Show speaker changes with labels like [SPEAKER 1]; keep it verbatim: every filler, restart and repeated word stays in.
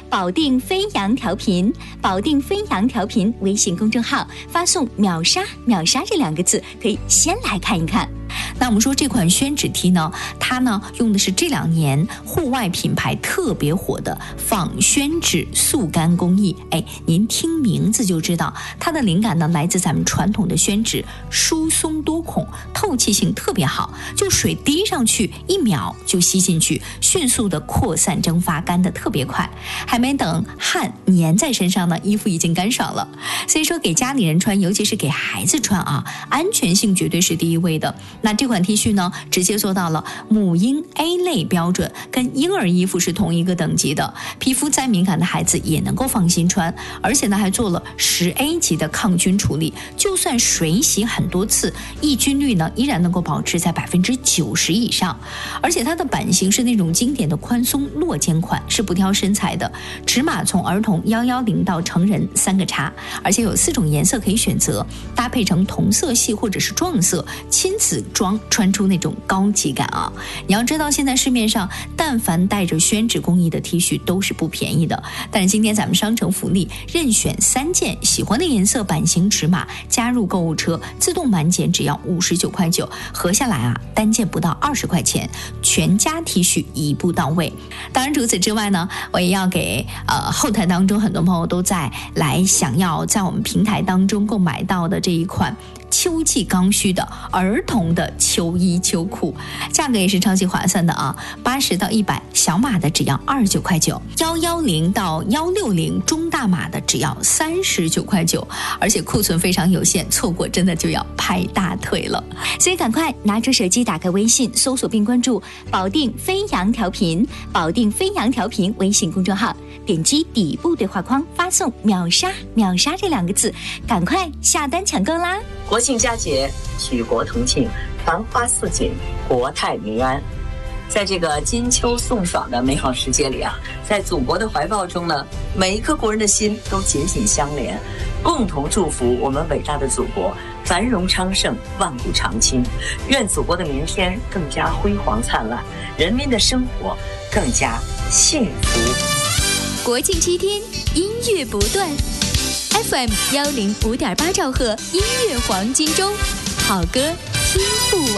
[SPEAKER 1] 保定飞扬调频，保定飞扬调频微信公众号发送秒杀秒杀这两个字，可以先来看一看。
[SPEAKER 2] 那我们说这款宣纸梯呢，它呢用的是这两年户外品牌特别火的仿宣纸速干工艺。哎，您听名字就知道，它的灵感呢来自咱们传统的宣纸，疏松多孔，透气性特别好，就水滴上去一秒就吸进去，迅速的扩散蒸发，干得特别快，还没等汗粘在身上呢，衣服已经干爽了。所以说给家里人穿，尤其是给孩子穿啊，安全性绝对是第一位的。那这款 T 恤呢，直接做到了母婴 A 类标准，跟婴儿衣服是同一个等级的，皮肤再敏感的孩子也能够放心穿，而且呢还做了十 A 级的抗菌处理，就算水洗很多次，抑菌率呢依然能够保持在百分之九十以上。而且它的版型是那种经典的宽松落肩款，是不挑身材的，尺码从儿童一一零到成人三个叉，而且有四种颜色可以选择，搭配成同色系或者是撞色，亲子装穿出那种高级感啊！你要知道，现在市面上但凡带着宣纸工艺的 T 恤都是不便宜的。但是今天咱们商城福利，任选三件，喜欢的颜色、版型、尺码，加入购物车，自动满减，只要五十九块九，合下来啊，单件不到二十块钱，全家 T 恤一步到位。当然，除此之外呢，我也要给呃后台当中很多朋友都在来想要在我们平台当中购买到的这一款秋季刚需的儿童的秋衣秋裤，价格也是超级划算的啊，八十到一百，小码的只要二十九块九，幺幺零到幺六零中大码的只要三十九块九，而且库存非常有限，错过真的就要拍大腿了。
[SPEAKER 1] 所以赶快拿出手机，打开微信，搜索并关注保定飞扬调频，保定飞扬调频微信公众号，点击底部对话框，发送秒杀秒杀这两个字，赶快下单抢购啦！
[SPEAKER 3] 国庆佳节，举国同庆，繁花似锦，国泰民安。在这个金秋送爽的美好时节里啊，在祖国的怀抱中呢，每一颗国人的心都紧紧相连，共同祝福我们伟大的祖国繁荣昌盛，万古长青。愿祖国的明天更加辉煌灿烂，人民的生活更加幸福。
[SPEAKER 1] 国庆七天，音乐不断。F M 幺零五点八兆赫，音乐黄金周，好歌听不完。